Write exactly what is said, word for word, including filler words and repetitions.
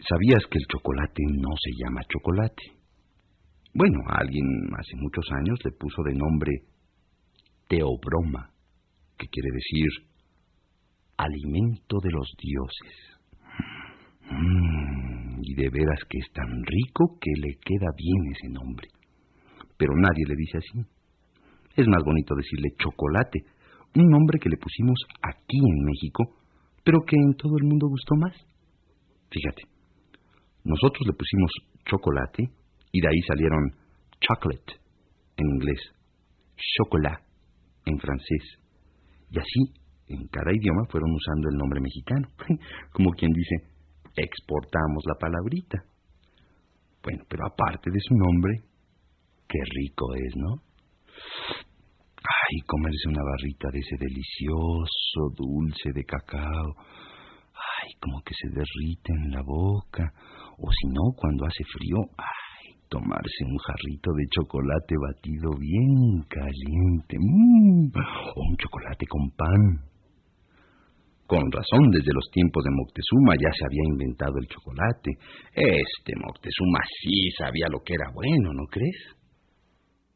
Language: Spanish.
¿Sabías que el chocolate no se llama chocolate? Bueno, alguien hace muchos años le puso de nombre Teobroma, que quiere decir alimento de los dioses. Mm, y de veras que es tan rico que le queda bien ese nombre. Pero nadie le dice así. Es más bonito decirle chocolate, un nombre que le pusimos aquí en México, pero que en todo el mundo gustó más. Fíjate, nosotros le pusimos chocolate y de ahí salieron chocolate en inglés, chocolat en francés, y así en cada idioma fueron usando el nombre mexicano, como quien dice, exportamos la palabrita. Bueno, pero aparte de su nombre, qué rico es, ¿no? Ay, comerse una barrita de ese delicioso dulce de cacao. Ay, como que se derrite en la boca. O si no, cuando hace frío, ay, tomarse un jarrito de chocolate batido bien caliente. Mmm, o un chocolate con pan. Con razón, desde los tiempos de Moctezuma ya se había inventado el chocolate. Este Moctezuma sí sabía lo que era bueno, ¿no crees?